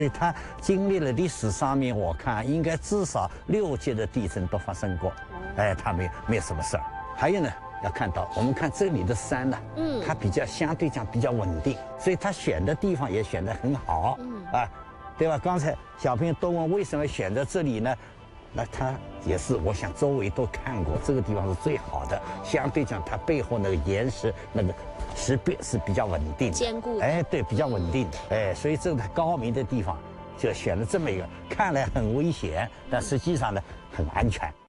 所以它经历了历史上面，我看应该至少6级的地震都发生过，哎，它没有什么事儿。还有呢，要看到我们看这里的山呢，它相对讲比较稳定，所以它选的地方也选得很好，对吧？刚才小朋友都问为什么选择这里呢？那它也是，我想周围都看过，这个地方是最好的。相对讲，它背后那个岩石那个石壁是比较稳定、 坚固的。 哎，对，比较稳定的。哎，所以这个高明的地方就选了这么一个，看来很危险，但实际上呢很安全。